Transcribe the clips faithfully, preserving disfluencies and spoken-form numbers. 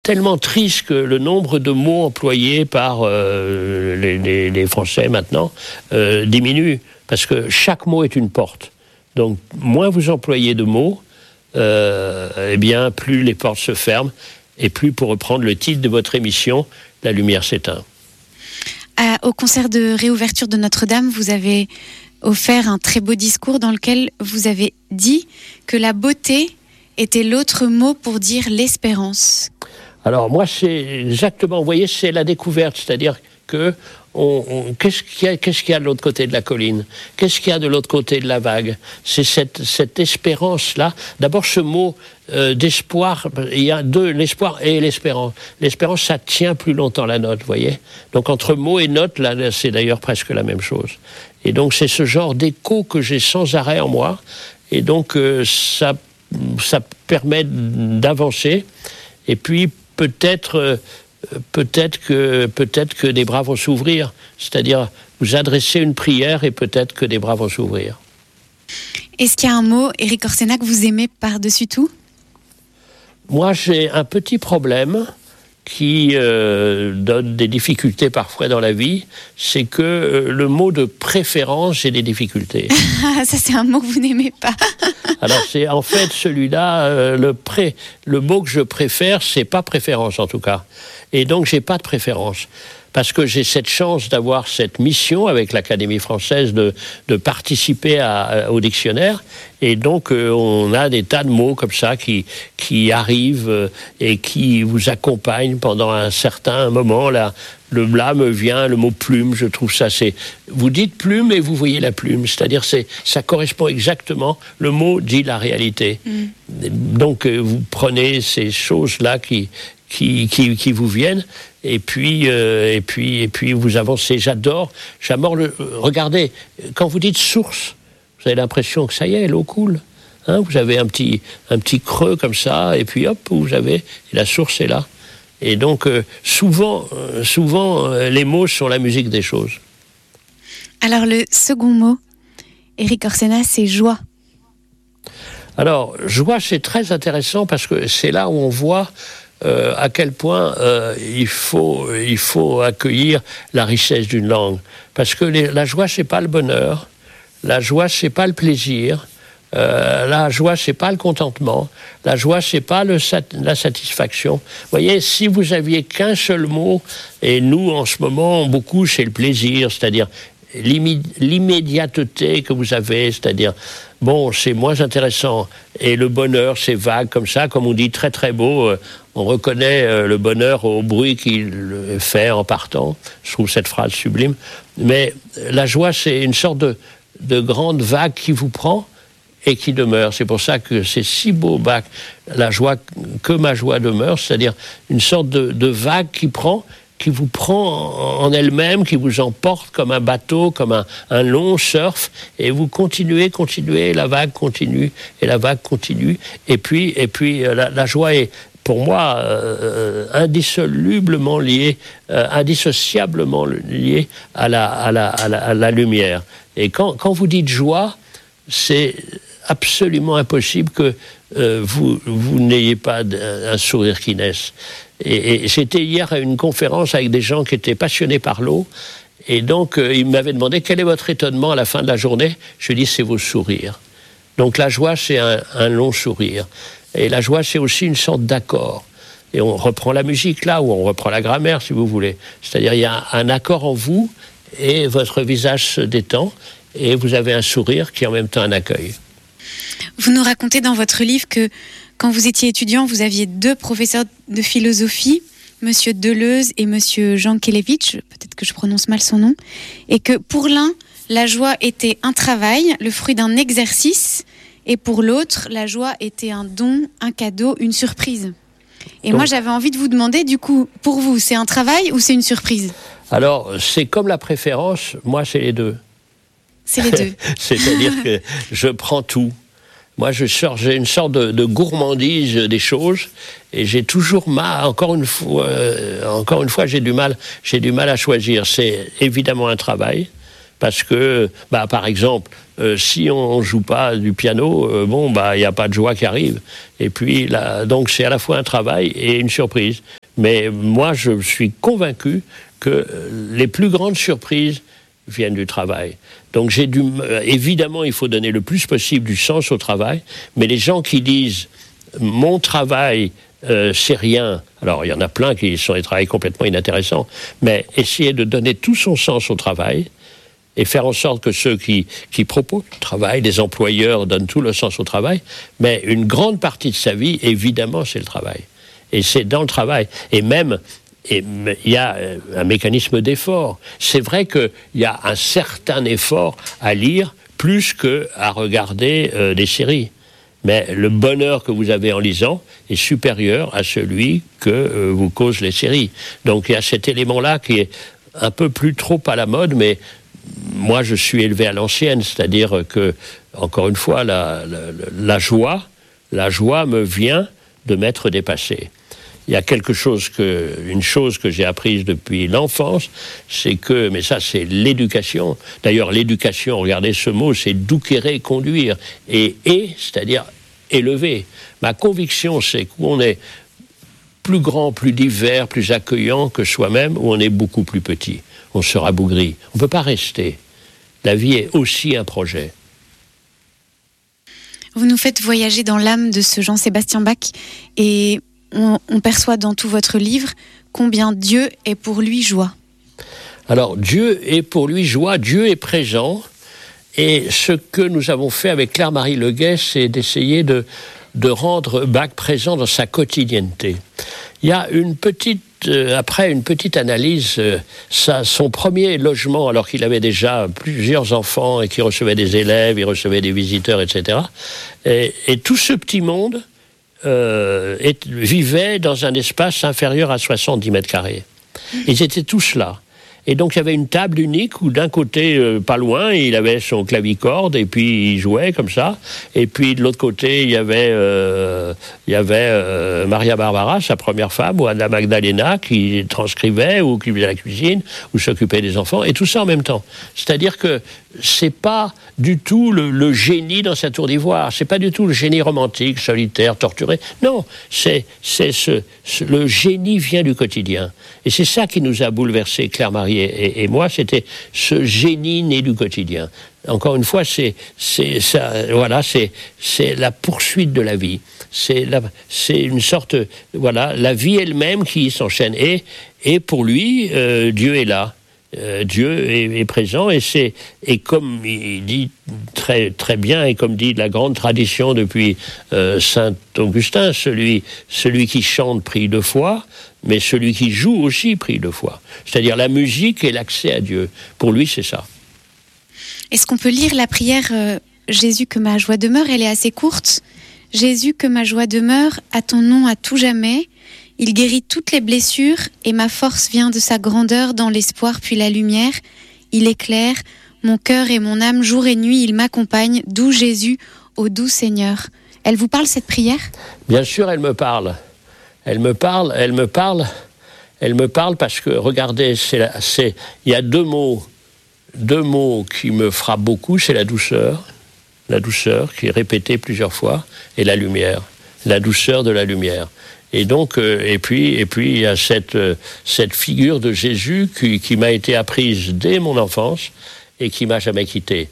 tellement triste que le nombre de mots employés par euh, les, les, les Français maintenant euh, diminue, parce que chaque mot est une porte. Donc, moins vous employez de mots, euh, eh bien, plus les portes se ferment, et plus, pour reprendre le titre de votre émission, la lumière s'éteint. À, au concert de réouverture de Notre-Dame, vous avez offert un très beau discours dans lequel vous avez dit que la beauté était l'autre mot pour dire l'espérance. Alors moi, c'est exactement, vous voyez, c'est la découverte, c'est-à-dire que on, on, qu'est-ce qu'il y a, qu'est-ce qu'il y a de l'autre côté de la colline ? Qu'est-ce qu'il y a de l'autre côté de la vague ? C'est cette, cette espérance-là. D'abord, ce mot euh, d'espoir, il y a deux, l'espoir et l'espérance. L'espérance, ça tient plus longtemps la note, vous voyez ? Donc entre mot et note, là, c'est d'ailleurs presque la même chose. Et donc c'est ce genre d'écho que j'ai sans arrêt en moi. Et donc euh, ça, ça permet d'avancer. Et puis peut-être... Euh, Peut-être que, peut-être que des bras vont s'ouvrir, c'est-à-dire vous adressez une prière et peut-être que des bras vont s'ouvrir. Est-ce qu'il y a un mot, Éric Orsena, que vous aimez par-dessus tout ? Moi, j'ai un petit problème qui euh, donne des difficultés parfois dans la vie, c'est que euh, le mot de préférence, j'ai des difficultés. Ça, c'est un mot que vous n'aimez pas. Alors, c'est en fait celui-là, euh, le, pré, le mot que je préfère, c'est pas préférence en tout cas. Et donc, j'ai pas de préférence. Parce que j'ai cette chance d'avoir cette mission avec l'Académie française de, de participer à, à, au dictionnaire. Et donc, euh, on a des tas de mots comme ça qui, qui arrivent euh, et qui vous accompagnent pendant un certain moment. Là, le là me vient le mot plume, je trouve ça, c'est... Vous dites plume et vous voyez la plume. C'est-à-dire, c'est, ça correspond exactement, le mot dit la réalité. Mm. Donc, euh, vous prenez ces choses-là qui... Qui, qui, qui vous viennent, et puis, euh, et puis, et puis vous avancez. J'adore, j'adore le. Regardez, quand vous dites source, vous avez l'impression que ça y est, l'eau coule. Hein, vous avez un petit, un petit creux comme ça, et puis hop, vous avez, et la source est là. Et donc, euh, souvent, euh, souvent, euh, les mots sont la musique des choses. Alors, le second mot, Éric Orsena, c'est joie. Alors, joie, c'est très intéressant parce que c'est là où on voit. Euh, à quel point euh, il faut il faut accueillir la richesse d'une langue, parce que les, la joie c'est pas le bonheur, la joie c'est pas le plaisir, euh, la joie c'est pas le contentement, la joie c'est pas le sat- la satisfaction. Vous voyez, si vous aviez qu'un seul mot, et nous en ce moment beaucoup c'est le plaisir, c'est-à-dire l'immédiateté que vous avez, c'est-à-dire bon, c'est moins intéressant, et le bonheur c'est vague comme ça, comme on dit, très très beau. euh, On reconnaît euh, le bonheur au bruit qu'il fait en partant. Je trouve cette phrase sublime. Mais la joie, c'est une sorte de, de grande vague qui vous prend et qui demeure. C'est pour ça que c'est si beau, bah, la joie, que ma joie demeure, c'est-à-dire une sorte de, de vague qui prend, qui vous prend en elle-même, qui vous emporte comme un bateau, comme un, un long surf, et vous continuez, continuez, la vague continue, et la vague continue. Et puis, et puis la, la joie est... pour moi, euh, indissolublement lié, euh, indissociablement lié à la, à la, à la, à la lumière. Et quand, quand vous dites joie, c'est absolument impossible que euh, vous, vous n'ayez pas un sourire qui naisse. Et, et j'étais hier à une conférence avec des gens qui étaient passionnés par l'eau, et donc euh, ils m'avaient demandé quel est votre étonnement à la fin de la journée. Je dis, c'est vos sourires. Donc la joie, c'est un, un long sourire. Et la joie, c'est aussi une sorte d'accord. Et on reprend la musique là, ou on reprend la grammaire, si vous voulez. C'est-à-dire, il y a un accord en vous, et votre visage se détend, et vous avez un sourire qui est en même temps un accueil. Vous nous racontez dans votre livre que, quand vous étiez étudiant, vous aviez deux professeurs de philosophie, Monsieur Deleuze et Monsieur Jankélévitch, peut-être que je prononce mal son nom, et que pour l'un, la joie était un travail, le fruit d'un exercice, et pour l'autre, la joie était un don, un cadeau, une surprise. Et Donc, moi, j'avais envie de vous demander, du coup, pour vous, c'est un travail ou c'est une surprise ? Alors, c'est comme la préférence, moi, c'est les deux. C'est les deux. C'est-à-dire que je prends tout. Moi, je sors, j'ai une sorte de, de gourmandise des choses, et j'ai toujours mal, encore une fois, euh, encore une fois, j'ai du mal, j'ai du mal à choisir. C'est évidemment un travail. Parce que, bah, par exemple, euh, si on ne joue pas du piano, euh, bon, bah, il n'y a pas de joie qui arrive. Et puis, là, donc, c'est à la fois un travail et une surprise. Mais moi, je suis convaincu que les plus grandes surprises viennent du travail. Donc j'ai dû, évidemment, il faut donner le plus possible du sens au travail, mais les gens qui disent « mon travail, euh, c'est rien », alors il y en a plein qui sont des travails complètement inintéressants, mais essayer de donner tout son sens au travail et faire en sorte que ceux qui, qui proposent le travail, les employeurs, donnent tout le sens au travail, mais une grande partie de sa vie, évidemment, c'est le travail. Et c'est dans le travail. Et même, il y a un mécanisme d'effort. C'est vrai qu'il y a un certain effort à lire plus qu'à regarder euh, des séries. Mais le bonheur que vous avez en lisant est supérieur à celui que euh, vous causent les séries. Donc il y a cet élément-là qui est un peu plus trop à la mode, mais moi je suis élevé à l'ancienne, c'est-à-dire que, encore une fois, la, la, la joie, la joie me vient de m'être dépassé. Il y a quelque chose que, une chose que j'ai apprise depuis l'enfance, c'est que, mais ça c'est l'éducation. D'ailleurs l'éducation, regardez ce mot, c'est douquérer, conduire, et et, c'est-à-dire élever. Ma conviction, c'est qu'on est plus grand, plus divers, plus accueillant que soi-même, ou on est beaucoup plus petit. On se rabougrit. On ne peut pas rester. La vie est aussi un projet. Vous nous faites voyager dans l'âme de ce Jean-Sébastien Bach, et on, on perçoit dans tout votre livre combien Dieu est pour lui joie. Alors, Dieu est pour lui joie, Dieu est présent, et ce que nous avons fait avec Claire-Marie Leguet, c'est d'essayer de, de rendre Bach présent dans sa quotidienneté. Il y a une petite, euh, après une petite analyse, euh, ça, son premier logement, alors qu'il avait déjà plusieurs enfants et qu'il recevait des élèves, il recevait des visiteurs, et cetera. Et, et tout ce petit monde euh, est, vivait dans un espace inférieur à soixante-dix mètres carrés. Ils étaient tous là. Et donc il y avait une table unique où d'un côté, euh, pas loin, il avait son clavicorde et puis il jouait comme ça. Et puis de l'autre côté, il y avait, euh, il y avait euh, Maria Barbara, sa première femme, ou Anna Magdalena qui transcrivait ou qui faisait la cuisine ou s'occupait des enfants. Et tout ça en même temps. C'est-à-dire que c'est pas du tout le, le génie dans sa tour d'ivoire. C'est pas du tout le génie romantique, solitaire, torturé. Non, c'est, c'est ce, ce, le génie vient du quotidien. Et c'est ça qui nous a bouleversés, Claire-Marie et, et moi, c'était ce génie né du quotidien. Encore une fois, c'est, c'est, ça, voilà, c'est, c'est la poursuite de la vie. C'est, la, c'est une sorte, voilà, la vie elle-même qui s'enchaîne. Et, et pour lui, euh, Dieu est là. Euh, Dieu est, est présent et c'est et comme il dit très très bien et comme dit la grande tradition depuis euh, Saint Augustin, celui celui qui chante prie deux fois, mais celui qui joue aussi prie deux fois. C'est-à-dire la musique et l'accès à Dieu. Pour lui, c'est ça. Est-ce qu'on peut lire la prière euh, Jésus que ma joie demeure? Elle est assez courte. Jésus que ma joie demeure, à ton nom à tout jamais. Il guérit toutes les blessures et ma force vient de sa grandeur dans l'espoir puis la lumière. Il éclaire mon cœur et mon âme jour et nuit, il m'accompagne, doux Jésus, ô doux Seigneur. Elle vous parle cette prière? Bien sûr, elle me parle. Elle me parle, elle me parle, elle me parle parce que, regardez, c'est la, c'est, il y a deux mots, deux mots qui me frappent beaucoup, c'est la douceur, la douceur qui est répétée plusieurs fois, et la lumière, la douceur de la lumière. Et donc, euh, et puis, et puis, il y a cette, euh, cette figure de Jésus qui, qui m'a été apprise dès mon enfance et qui m'a jamais quitté.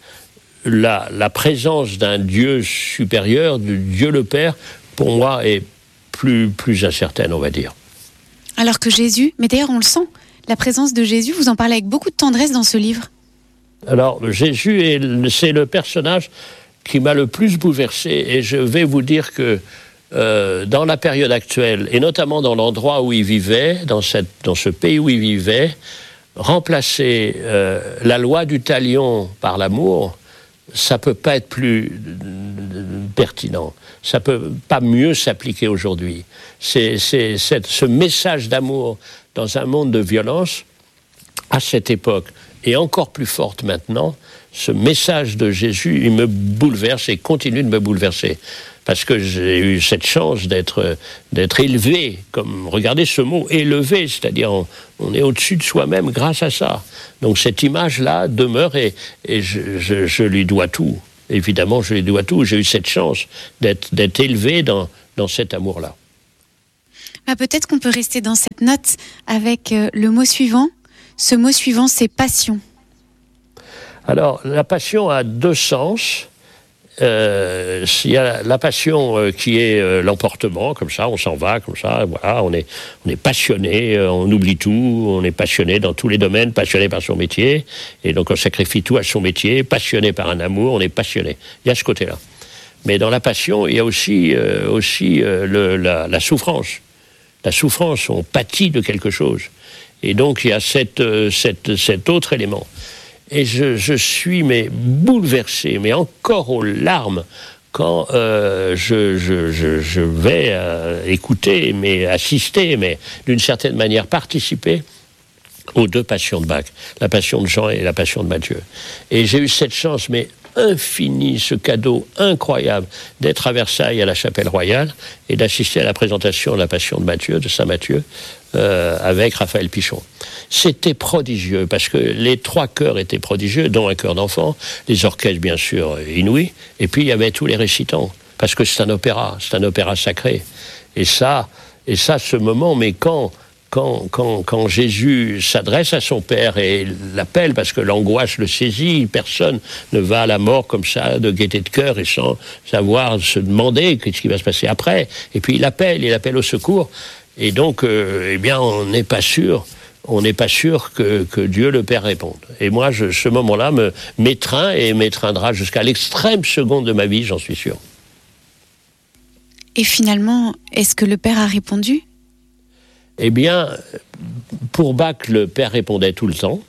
La, la présence d'un Dieu supérieur, du Dieu le Père, pour moi, est plus, plus incertaine, on va dire. Alors que Jésus, mais d'ailleurs on le sent, la présence de Jésus, vous en parlez avec beaucoup de tendresse dans ce livre. Alors, Jésus, est, c'est le personnage qui m'a le plus bouleversé et je vais vous dire que Euh, dans la période actuelle, et notamment dans l'endroit où il vivait, dans, cette, dans ce pays où il vivait, remplacer euh, la loi du talion par l'amour, ça ne peut pas être plus pertinent. Ça ne peut pas mieux s'appliquer aujourd'hui. C'est, c'est, c'est ce message d'amour dans un monde de violence, à cette époque, et encore plus forte maintenant, ce message de Jésus, il me bouleverse et continue de me bouleverser. Parce que j'ai eu cette chance d'être, d'être élevé, comme, regardez ce mot, élevé, c'est-à-dire on, on est au-dessus de soi-même grâce à ça. Donc cette image-là demeure et, et je, je, je lui dois tout. Évidemment, je lui dois tout. J'ai eu cette chance d'être, d'être élevé dans, dans cet amour-là. Bah, peut-être qu'on peut rester dans cette note avec euh, le mot suivant. Ce mot suivant, c'est passion. Alors, la passion a deux sens. Euh, il y a la passion euh, qui est euh, l'emportement, comme ça, on s'en va, comme ça, voilà, on est, on est passionné, euh, on oublie tout, on est passionné dans tous les domaines, passionné par son métier, et donc on sacrifie tout à son métier, passionné par un amour, on est passionné. Il y a ce côté-là. Mais dans la passion, il y a aussi, euh, aussi euh, le, la, la souffrance. La souffrance, on pâtit de quelque chose. Et donc il y a cette, euh, cette, cet autre élément. Et je, je suis mais bouleversé, mais encore aux larmes, quand euh, je, je, je, je vais euh, écouter, mais assister, mais d'une certaine manière participer aux deux passions de Bach, la passion de Jean et la passion de Matthieu. Et j'ai eu cette chance, mais infinie, ce cadeau incroyable d'être à Versailles, à la Chapelle Royale, et d'assister à la présentation de la passion de Matthieu, de Saint Matthieu, euh, avec Raphaël Pichon. C'était prodigieux, parce que les trois chœurs étaient prodigieux, dont un chœur d'enfant, les orchestres, bien sûr, inouïs, et puis il y avait tous les récitants, parce que c'est un opéra, c'est un opéra sacré. Et ça, et ça, ce moment, mais quand... Quand, quand, quand Jésus s'adresse à son Père et l'appelle, parce que l'angoisse le saisit, personne ne va à la mort comme ça, de gaieté de cœur, et sans savoir se demander qu'est-ce qui va se passer après. Et puis il appelle, il appelle au secours. Et donc, euh, eh bien, on n'est pas sûr, on n'est pas sûr que, que Dieu le Père réponde. Et moi, je, ce moment-là me m'étreint et m'étreindra jusqu'à l'extrême seconde de ma vie, j'en suis sûr. Et finalement, est-ce que le Père a répondu ? Eh bien, pour Bach, le Père répondait tout le temps.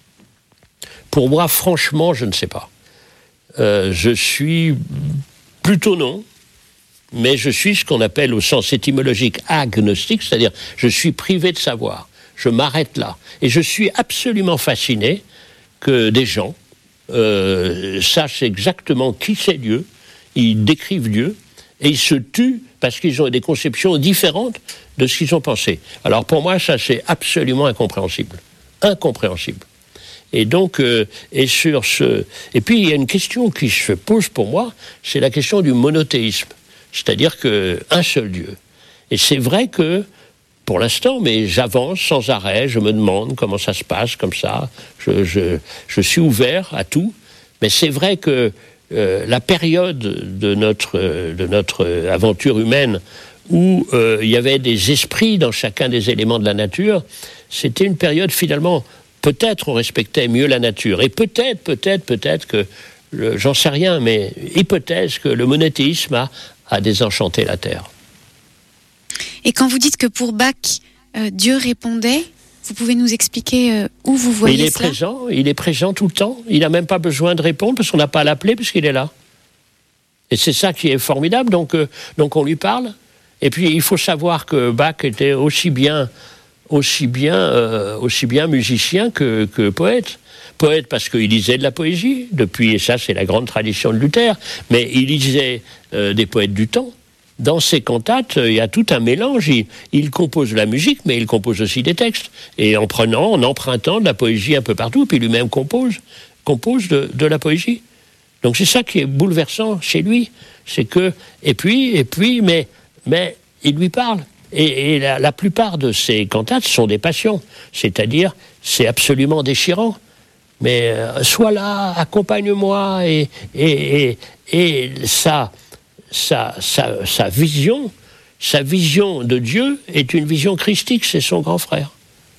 Pour moi, franchement, je ne sais pas. Euh, je suis plutôt non, mais je suis ce qu'on appelle au sens étymologique agnostique, c'est-à-dire je suis privé de savoir. Je m'arrête là. Et je suis absolument fasciné que des gens euh, sachent exactement qui c'est Dieu, ils décrivent Dieu, et ils se tuent parce qu'ils ont des conceptions différentes de ce qu'ils ont pensé. Alors pour moi, ça c'est absolument incompréhensible. Incompréhensible. Et donc, euh, et sur ce... Et puis il y a une question qui se pose pour moi, c'est la question du monothéisme. C'est-à-dire qu'un seul Dieu. Et c'est vrai que, pour l'instant, mais j'avance sans arrêt, je me demande comment ça se passe, comme ça, je, je, je suis ouvert à tout, mais c'est vrai que Euh, la période de notre, euh, de notre aventure humaine où euh, il y avait des esprits dans chacun des éléments de la nature, c'était une période finalement, peut-être on respectait mieux la nature, et peut-être, peut-être, peut-être que, le, j'en sais rien, mais hypothèse que le monothéisme a, a désenchanté la Terre. Et quand vous dites que pour Bach, euh, Dieu répondait, vous pouvez nous expliquer euh, où vous voyez il est cela ? présent, il est présent tout le temps. Il n'a même pas besoin de répondre parce qu'on n'a pas à l'appeler puisqu'il est là. Et c'est ça qui est formidable. Donc, euh, donc on lui parle. Et puis il faut savoir que Bach était aussi bien, aussi bien, euh, aussi bien musicien que, que poète. Poète parce qu'il lisait de la poésie depuis, et ça c'est la grande tradition de Luther. Mais il lisait euh, des poètes du temps. Dans ses cantates, il y a tout un mélange. Il, il compose la musique, mais il compose aussi des textes. Et en prenant, en empruntant de la poésie un peu partout, puis lui-même compose, compose de, de la poésie. Donc c'est ça qui est bouleversant chez lui. C'est que, et puis, et puis, mais, mais il lui parle. Et, et la, la plupart de ses cantates sont des passions. C'est-à-dire, c'est absolument déchirant. Mais euh, sois là, accompagne-moi, et, et, et, et ça... Sa, sa, sa vision, sa vision de Dieu est une vision christique, c'est son grand frère.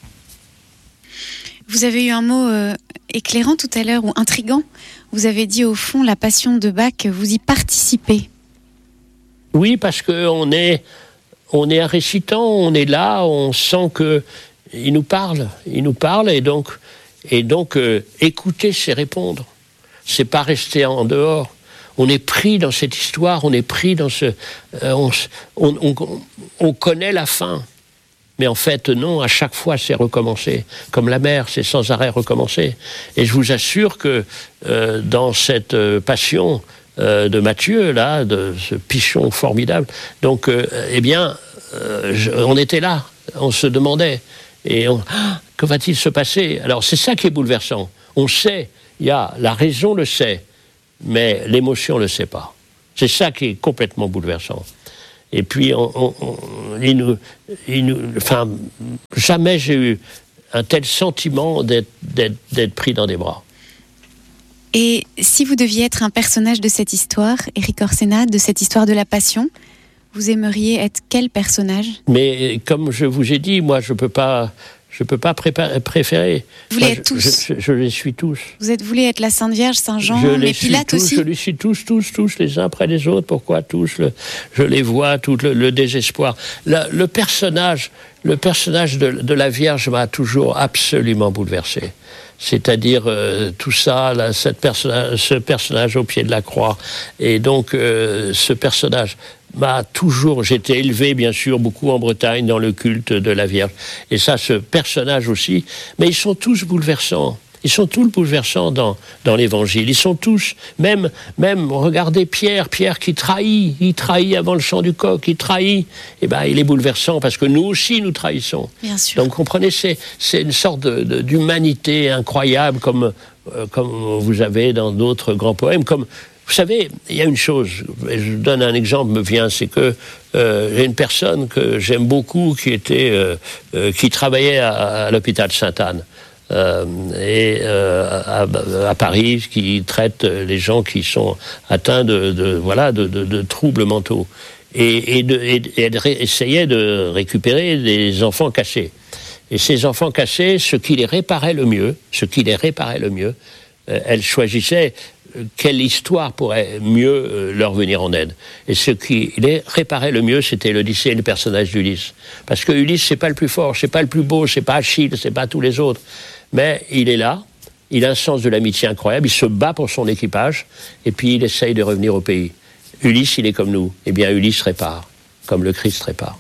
Vous avez eu un mot euh, éclairant tout à l'heure, ou intriguant. Vous avez dit au fond, la passion de Bach, vous y participez. Oui, parce qu'on est, on est un récitant, on est là, on sent qu'il nous parle, il nous parle, et donc, et donc euh, écouter, c'est répondre. C'est pas rester en dehors. On est pris dans cette histoire, on est pris dans ce... Euh, on, on, on, on connaît la fin. Mais en fait, non, à chaque fois, c'est recommencer. Comme la mer, c'est sans arrêt recommencer. Et je vous assure que euh, dans cette euh, passion euh, de Matthieu, là, de ce Pichon formidable, donc, euh, eh bien, euh, je, on était là, on se demandait. Et on, ah, que va-t-il se passer ? Alors, c'est ça qui est bouleversant. On sait, il y a, la raison le sait, mais l'émotion ne le sait pas. C'est ça qui est complètement bouleversant. Et puis, on, on, on, il nous, il nous, enfin, jamais j'ai eu un tel sentiment d'être, d'être, d'être pris dans des bras. Et si vous deviez être un personnage de cette histoire, Éric Orsena, de cette histoire de la Passion, vous aimeriez être quel personnage ? Mais comme je vous ai dit, moi, je ne peux pas... Je ne peux pas prépa- préférer. Vous voulez Moi, être tous. Je, je, je les suis tous. Vous êtes, voulez être la Sainte Vierge, Saint Jean, je mais Pilate tous, aussi. Je les suis tous, tous, tous, les uns après les autres. Pourquoi tous le, je les vois, tout le, le désespoir. Le, le personnage, le personnage de, de la Vierge m'a toujours absolument bouleversé. C'est-à-dire euh, tout ça, là, cette personnage, ce personnage au pied de la croix. Et donc, euh, ce personnage m'a toujours... J'étais élevé, bien sûr, beaucoup en Bretagne, dans le culte de la Vierge. Et ça, ce personnage aussi. Mais ils sont tous bouleversants. Ils sont tous bouleversants dans, dans l'Évangile. Ils sont tous... Même, même, regardez Pierre, Pierre qui trahit. Il trahit avant le chant du coq. Il trahit. Eh bien, il est bouleversant parce que nous aussi, nous trahissons. Bien sûr. Donc, comprenez, c'est, c'est une sorte de, de, d'humanité incroyable comme, euh, comme vous avez dans d'autres grands poèmes. Comme... Vous savez, il y a une chose, je donne un exemple, me vient, c'est que euh, j'ai une personne que j'aime beaucoup qui était, euh, euh, qui travaillait à, à l'hôpital Sainte-Anne euh, et euh, à, à Paris, qui traite les gens qui sont atteints de, de voilà, de, de, de troubles mentaux et, et, de, et, et elle essayait de récupérer des enfants cachés. Et ces enfants cachés, ce qui les réparait le mieux, ce qui les réparait le mieux, euh, elle choisissait quelle histoire pourrait mieux leur venir en aide. Et ce qui les réparait le mieux, c'était l'Odyssée et le personnage d'Ulysse. Parce que Ulysse, c'est pas le plus fort, c'est pas le plus beau, c'est pas Achille, c'est pas tous les autres. Mais il est là, il a un sens de l'amitié incroyable, il se bat pour son équipage, et puis il essaye de revenir au pays. Ulysse, il est comme nous. Eh bien, Ulysse répare, comme le Christ répare.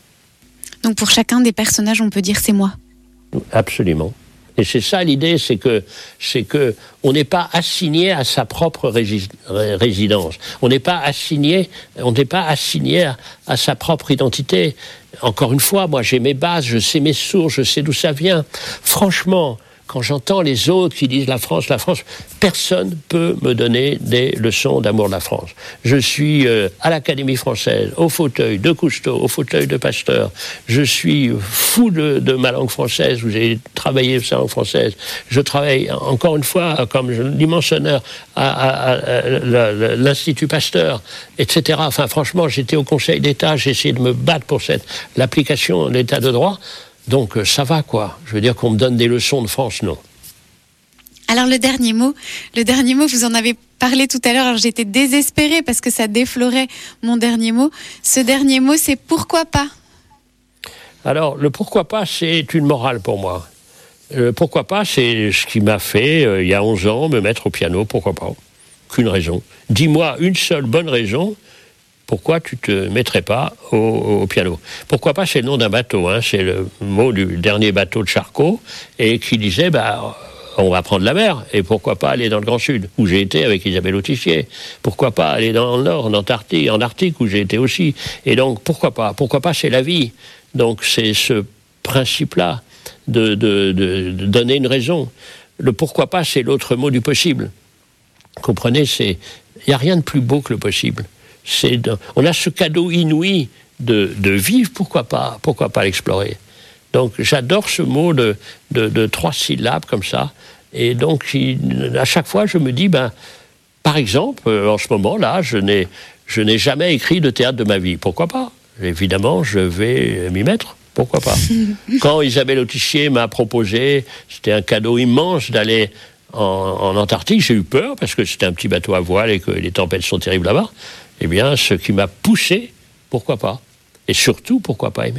Donc pour chacun des personnages, on peut dire c'est moi. Absolument. Et c'est ça l'idée, c'est que, c'est que on n'est pas assigné à sa propre rési- résidence. On n'est pas assigné, on n'est pas assigné à, à sa propre identité. Encore une fois, moi j'ai mes bases, je sais mes sources, je sais d'où ça vient. Franchement, quand j'entends les autres qui disent la France, la France, personne peut me donner des leçons d'amour de la France. Je suis euh, à l'Académie française, au fauteuil de Cousteau, au fauteuil de Pasteur. Je suis fou de, de ma langue française, où j'ai travaillé sa langue française. Je travaille, encore une fois, comme l'immense honneur à, à, à, à l'Institut Pasteur, et cetera. Enfin, franchement, j'étais au Conseil d'État, j'ai essayé de me battre pour cette, l'application de l'État de droit. Donc ça va, quoi. Je veux dire qu'on me donne des leçons de France, non. Alors le dernier mot, le dernier mot, vous en avez parlé tout à l'heure, alors j'étais désespérée parce que ça déflorait mon dernier mot. Ce dernier mot, c'est pourquoi pas ? Alors, le pourquoi pas, c'est une morale pour moi. Euh, pourquoi pas, c'est ce qui m'a fait, euh, il y a onze ans, me mettre au piano, pourquoi pas ? Qu'une raison. Dis-moi une seule bonne raison. Pourquoi tu te mettrais pas au, au piano ? Pourquoi pas, c'est le nom d'un bateau, hein, c'est le mot du dernier bateau de Charcot, et qui disait, bah, on va prendre la mer, et pourquoi pas aller dans le Grand Sud, où j'ai été avec Isabelle Autissier. Pourquoi pas aller dans le Nord, en Antarctique, en Arctique, où j'ai été aussi. Et donc, pourquoi pas ? Pourquoi pas, c'est la vie. Donc, c'est ce principe-là de, de, de, de donner une raison. Le pourquoi pas, c'est l'autre mot du possible. Comprenez, c'est, il n'y a rien de plus beau que le possible. C'est de, on a ce cadeau inouï de, de vivre, pourquoi pas, pourquoi pas l'explorer. Donc j'adore ce mot de, de, de trois syllabes comme ça. Et donc il, à chaque fois je me dis, ben, par exemple, en ce moment-là, je n'ai, je n'ai jamais écrit de théâtre de ma vie. Pourquoi pas ? Évidemment, je vais m'y mettre. Pourquoi pas ? Quand Isabelle Autissier m'a proposé, c'était un cadeau immense d'aller en, en Antarctique, j'ai eu peur parce que c'était un petit bateau à voile et que les tempêtes sont terribles là-bas. Eh bien, ce qui m'a poussé, pourquoi pas ? Et surtout, pourquoi pas aimer ?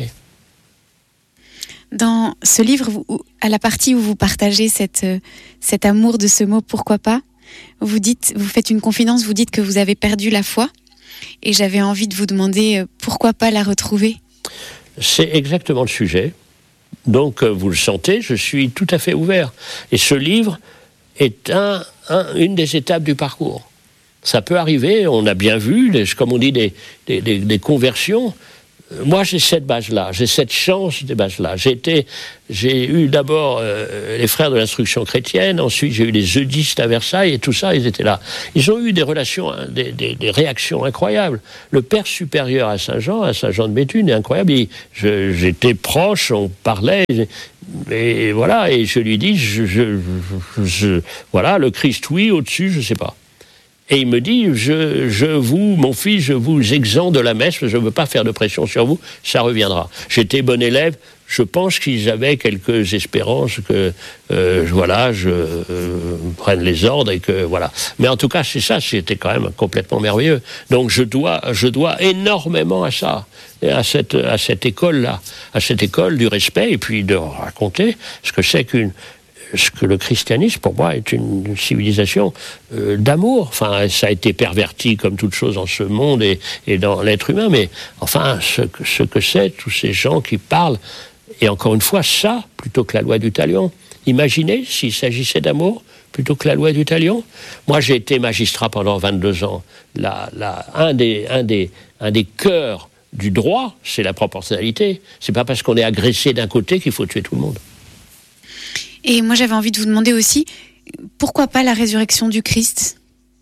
Dans ce livre, vous, à la partie où vous partagez cette, cet amour de ce mot « pourquoi pas », vous dites, vous faites une confidence, vous dites que vous avez perdu la foi. Et j'avais envie de vous demander « pourquoi pas la retrouver ?» C'est exactement le sujet. Donc, vous le sentez, je suis tout à fait ouvert. Et ce livre est un, un, une des étapes du parcours. Ça peut arriver, on a bien vu, des, comme on dit, des, des, des, des conversions. moi, j'ai cette base-là, j'ai cette chance des bases-là. J'ai été, j'ai eu d'abord euh, les frères de l'instruction chrétienne, ensuite j'ai eu les eudistes à Versailles, et tout ça, ils étaient là. Ils ont eu des relations, hein, des, des, des réactions incroyables. Le père supérieur à Saint-Jean, à Saint-Jean de Béthune, est incroyable. Il, je, j'étais proche, on parlait, et voilà, et je lui dis, je, je, je, je, voilà, le Christ, oui, au-dessus, je sais pas. Et il me dit, je, je vous, mon fils, je vous exempte de la messe, je ne veux pas faire de pression sur vous, ça reviendra. J'étais bon élève, je pense qu'ils avaient quelques espérances que, euh, voilà, je euh, prenne les ordres et que, voilà. Mais en tout cas, c'est ça, c'était quand même complètement merveilleux. Donc je dois, je dois énormément à ça, et à cette, à cette école-là, à cette école du respect, et puis de raconter ce que c'est qu'une... ce que le christianisme, pour moi, est une civilisation euh, d'amour. Enfin, ça a été perverti comme toute chose en ce monde et, et dans l'être humain, mais enfin, ce, ce que c'est, tous ces gens qui parlent, et encore une fois, ça, plutôt que la loi du talion. Imaginez s'il s'agissait d'amour plutôt que la loi du talion. Moi, j'ai été magistrat pendant vingt-deux ans. La, la, un, des, un, des, un des cœurs du droit, c'est la proportionnalité. C'est pas parce qu'on est agressé d'un côté qu'il faut tuer tout le monde. Et moi, j'avais envie de vous demander aussi, pourquoi pas la résurrection du Christ ?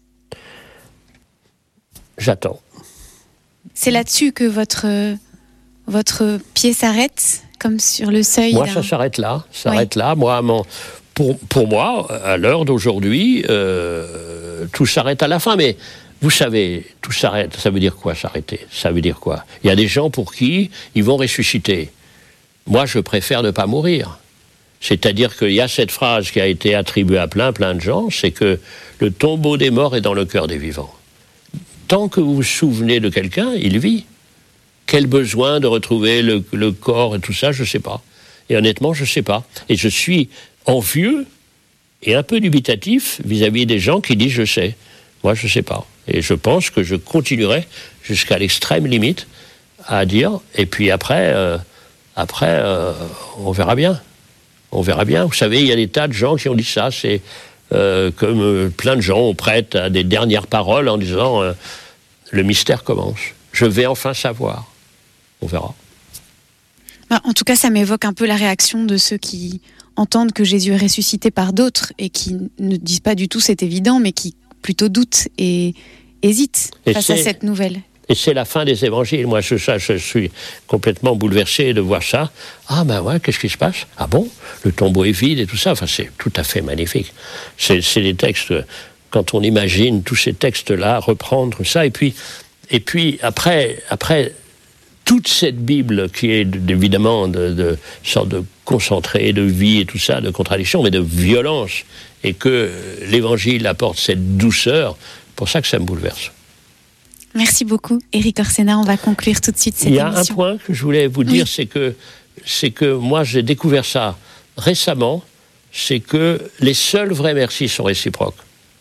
J'attends. C'est là-dessus que votre, votre pied s'arrête, comme sur le seuil Moi, d'un... ça s'arrête là. Ça s'arrête oui. là. Moi, mon, pour, pour moi, à l'heure d'aujourd'hui, euh, tout s'arrête à la fin. Mais vous savez, tout s'arrête. Ça veut dire quoi, s'arrêter ? Ça veut dire quoi ? Il y a des gens pour qui ils vont ressusciter. Moi, je préfère ne pas mourir. C'est-à-dire qu'il y a cette phrase qui a été attribuée à plein, plein de gens, c'est que le tombeau des morts est dans le cœur des vivants. Tant que vous vous souvenez de quelqu'un, il vit. Quel besoin de retrouver le, le corps et tout ça, je ne sais pas. Et honnêtement, je ne sais pas. Et je suis envieux et un peu dubitatif vis-à-vis des gens qui disent « je sais ». Moi, je ne sais pas. Et je pense que je continuerai jusqu'à l'extrême limite à dire. Et puis après, euh, après euh, on verra bien. On verra bien. Vous savez, il y a des tas de gens qui ont dit ça. C'est euh, comme euh, plein de gens ont prêt à des dernières paroles en disant euh, « le mystère commence. Je vais enfin savoir. » On verra. Bah, en tout cas, ça m'évoque un peu la réaction de ceux qui entendent que Jésus est ressuscité par d'autres et qui ne disent pas du tout c'est évident, mais qui plutôt doutent et hésitent et face à cette nouvelle. Et c'est la fin des évangiles. Moi, je, ça, je suis complètement bouleversé de voir ça. Ah ben ouais, qu'est-ce qui se passe ? Ah bon ? Le tombeau est vide et tout ça. Enfin, c'est tout à fait magnifique. C'est, c'est des textes, quand on imagine tous ces textes-là, reprendre ça. Et puis, et puis après, après, toute cette Bible qui est évidemment de, de sorte de concentré de vie et tout ça, de contradiction, mais de violence, et que l'évangile apporte cette douceur, c'est pour ça que ça me bouleverse. Merci beaucoup, Éric Orsena. On va conclure tout de suite cette émission. Il y a un point que je voulais vous dire, oui. c'est que, c'est que moi, j'ai découvert ça récemment, c'est que les seuls vrais merci sont réciproques.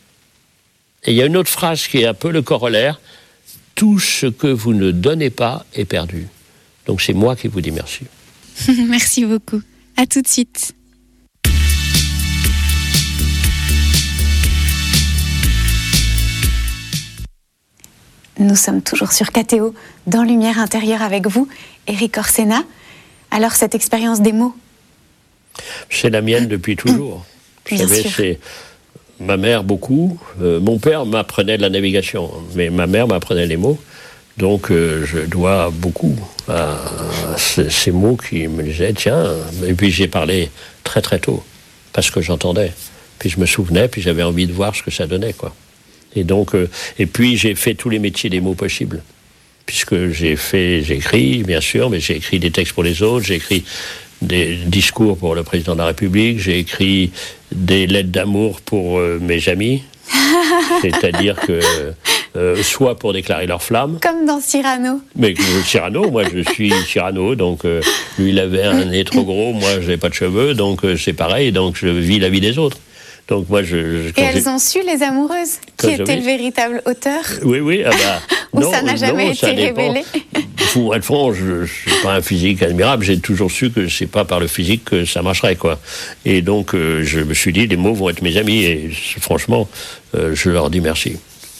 Et il y a une autre phrase qui est un peu le corollaire, « Tout ce que vous ne donnez pas est perdu ». Donc c'est moi qui vous dis merci. Merci beaucoup. À tout de suite. Nous sommes toujours sur K T O, dans Lumière intérieure avec vous, Éric Orsena. Alors, cette expérience des mots ? C'est la mienne depuis toujours. Vous Bien savez, sûr. c'est ma mère beaucoup. Euh, mon père m'apprenait de la navigation, mais ma mère m'apprenait les mots. Donc, euh, je dois beaucoup à, à ces, ces mots qui me disaient, tiens, et puis j'ai parlé très très tôt, parce que j'entendais. Puis je me souvenais, puis j'avais envie de voir ce que ça donnait, quoi. Et donc, euh, et puis j'ai fait tous les métiers des mots possibles, puisque j'ai fait, j'ai écrit, bien sûr, mais j'ai écrit des textes pour les autres, j'ai écrit des discours pour le président de la République, j'ai écrit des lettres d'amour pour euh, mes amis, c'est-à-dire que euh, soit pour déclarer leur flamme. Comme dans Cyrano. Mais euh, Cyrano, moi je suis Cyrano, donc euh, lui il avait un nez trop gros, moi je n'ai pas de cheveux, donc euh, c'est pareil, donc je vis la vie des autres. Donc moi, je, je, Et elles j'ai... ont su, les amoureuses, qui était j'avais... le véritable auteur. Oui, oui. Ah bah, Ou non, ça n'a jamais non, été ça révélé. Pour être franc, je ne suis pas un physique admirable. J'ai toujours su que c'est pas par le physique que ça marcherait, quoi. Et donc, euh, je me suis dit, les mots vont être mes amis. Et franchement, euh, je leur dis merci.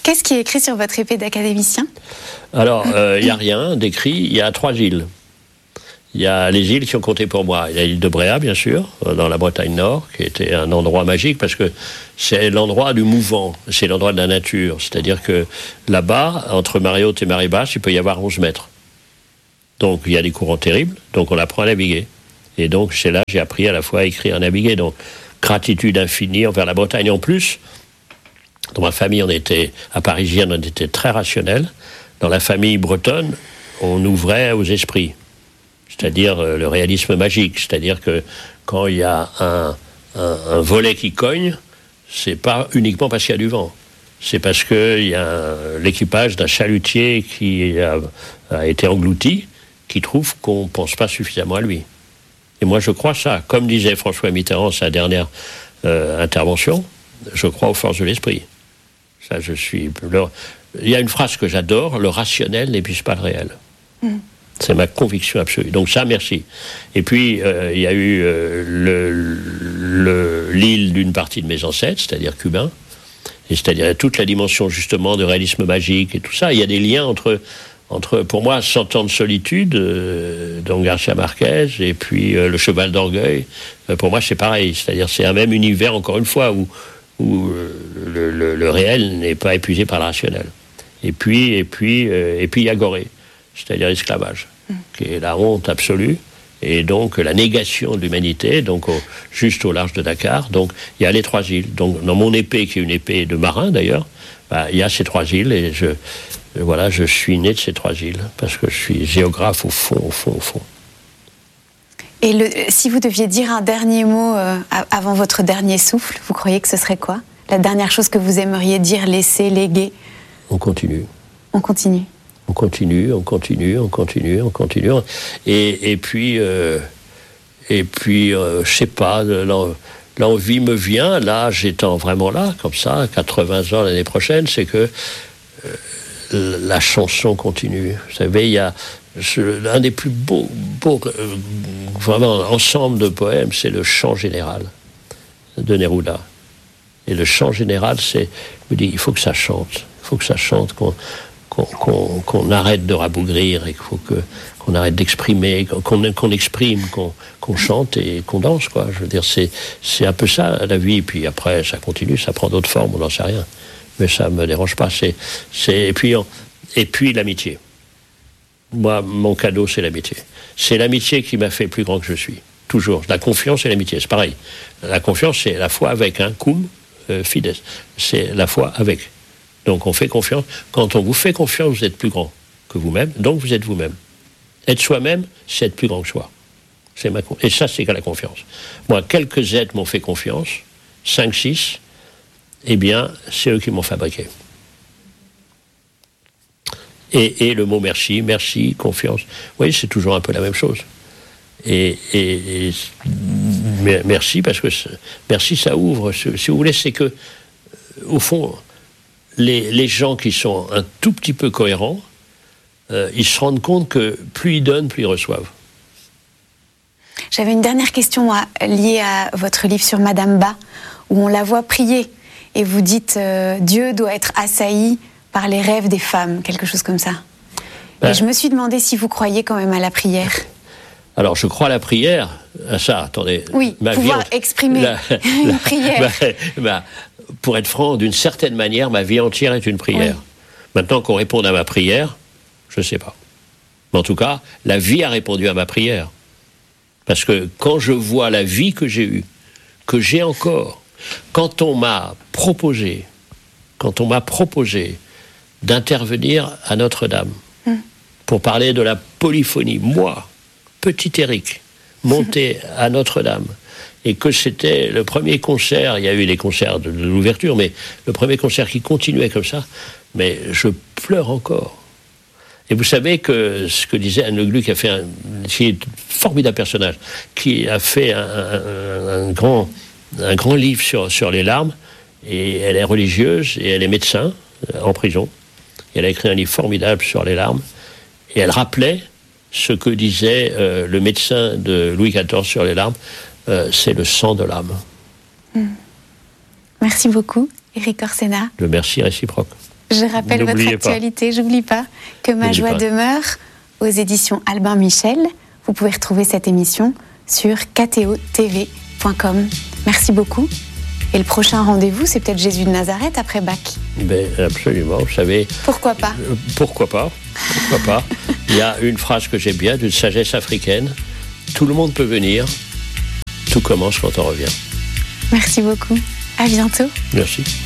Qu'est-ce qui est écrit sur votre épée d'académicien ? Alors, il euh, n'y a rien d'écrit, il y a trois îles. Il y a les îles qui ont compté pour moi. Il y a l'île de Bréa, bien sûr, dans la Bretagne Nord, qui était un endroit magique, parce que c'est l'endroit du mouvant, c'est l'endroit de la nature. C'est-à-dire que là-bas, entre marée haute et marée basse, il peut y avoir onze mètres. Donc, il y a des courants terribles, donc on apprend à naviguer. Et donc, c'est là que j'ai appris à la fois à écrire et à naviguer. Donc, gratitude infinie envers la Bretagne. En plus, dans ma famille, on était, à Parisienne, on était très rationnel. Dans la famille bretonne, on ouvrait aux esprits. C'est-à-dire euh, le réalisme magique. C'est-à-dire que quand il y a un, un, un volet qui cogne, c'est pas uniquement parce qu'il y a du vent. C'est parce qu'il y a un, l'équipage d'un chalutier qui a, a été englouti, qui trouve qu'on ne pense pas suffisamment à lui. Et moi, je crois ça. Comme disait François Mitterrand, sa dernière euh, intervention, je crois aux forces de l'esprit. Ça, je suis... Le, il y a une phrase que j'adore, le rationnel n'épuise pas le réel. Mm. C'est ma conviction absolue. Donc ça, merci. Et puis, euh, il y a eu euh, le, le, l'île d'une partie de mes ancêtres, c'est-à-dire cubains, et c'est-à-dire toute la dimension, justement, de réalisme magique et tout ça. Il y a des liens entre, entre pour moi, Cent ans de solitude, euh, donc Garcia Marquez, et puis euh, Le cheval d'orgueil. Euh, pour moi, c'est pareil. C'est-à-dire, c'est un même univers, encore une fois, où, où euh, le, le, le réel n'est pas épuisé par le rationnel. Et puis, et puis, euh, et puis, il y a Gorée. C'est-à-dire l'esclavage, mmh. qui est la honte absolue, et donc la négation de l'humanité, donc au, juste au large de Dakar. Donc il y a les trois îles. Donc dans mon épée, qui est une épée de marin d'ailleurs, bah, il y a ces trois îles, et je, voilà, je suis né de ces trois îles, parce que je suis géographe au fond, au fond, au fond. Et le, si vous deviez dire un dernier mot euh, avant votre dernier souffle, vous croyez que ce serait quoi ? La dernière chose que vous aimeriez dire, laisser, léguer ? On continue. On continue. On continue, on continue, on continue, on continue. Et, et puis, euh, et puis euh, je sais pas, l'envie me vient, là, j'étant vraiment là, comme ça, quatre-vingts ans l'année prochaine, c'est que euh, la chanson continue. Vous savez, il y a je, un des plus beaux, beaux euh, vraiment, ensemble de poèmes, c'est le chant général de Neruda. Et le chant général, c'est, je me dis, il faut que ça chante, il faut que ça chante, qu'on Qu'on, qu'on, qu'on arrête de rabougrir, et qu'il faut que, qu'on arrête d'exprimer, qu'on, qu'on exprime, qu'on, qu'on chante et qu'on danse, quoi. Je veux dire, c'est, c'est un peu ça, la vie. Puis après, ça continue, ça prend d'autres formes, on n'en sait rien. Mais ça ne me dérange pas. C'est, c'est, et, puis, et puis, l'amitié. Moi, mon cadeau, c'est l'amitié. C'est l'amitié qui m'a fait plus grand que je suis. Toujours. La confiance et l'amitié, c'est pareil. La confiance, c'est la foi avec, un hein, cum euh, fides. C'est la foi avec. Donc on fait confiance. Quand on vous fait confiance, vous êtes plus grand que vous-même, donc vous êtes vous-même. Être soi-même, c'est être plus grand que soi. C'est ma con... Et ça, c'est la confiance. Moi, quelques êtres m'ont fait confiance, cinq, six, eh bien, c'est eux qui m'ont fabriqué. Et, et le mot merci, merci, confiance, vous voyez, c'est toujours un peu la même chose. Et, et, et merci, parce que merci, ça ouvre. Si vous voulez, c'est que, au fond... Les, les gens qui sont un tout petit peu cohérents, euh, ils se rendent compte que plus ils donnent, plus ils reçoivent. J'avais une dernière question moi, liée à votre livre sur Madame Ba, où on la voit prier, et vous dites euh, « Dieu doit être assailli par les rêves des femmes », quelque chose comme ça. Ben, et je me suis demandé si vous croyez quand même à la prière. Alors, je crois à la prière, à ça, attendez. Oui, ma pouvoir vie, exprimer la, une la, prière. Ben, ben, pour être franc, d'une certaine manière, ma vie entière est une prière. Oui. Maintenant qu'on réponde à ma prière, je ne sais pas. Mais en tout cas, la vie a répondu à ma prière. Parce que quand je vois la vie que j'ai eue, que j'ai encore, quand on m'a proposé, quand on m'a proposé d'intervenir à Notre-Dame, hum. pour parler de la polyphonie, moi, petit Éric, monté à Notre-Dame, et que c'était le premier concert, il y a eu les concerts de, de l'ouverture, mais le premier concert qui continuait comme ça, mais je pleure encore. Et vous savez que ce que disait Anne Le Glu, qui a fait un, qui est un formidable personnage, qui a fait un, un, un, grand, un grand livre sur, sur les larmes, et elle est religieuse, et elle est médecin, en prison, et elle a écrit un livre formidable sur les larmes, et elle rappelait ce que disait euh, le médecin de Louis quatorze sur les larmes, Euh, c'est le sang de l'âme. Mmh. Merci beaucoup, Éric Orsena. Le merci réciproque. Je rappelle votre actualité, pas. J'oublie pas, que Ma N'oublie joie pas. demeure aux éditions Albin Michel. Vous pouvez retrouver cette émission sur k t o t v point com. Merci beaucoup. Et le prochain rendez-vous, c'est peut-être Jésus de Nazareth après Bach. Ben, absolument, vous savez... Pourquoi pas euh, Pourquoi pas Pourquoi pas Il y a une phrase que j'aime bien, d'une sagesse africaine. Tout le monde peut venir, tout commence quand on revient. Merci beaucoup. À bientôt. Merci.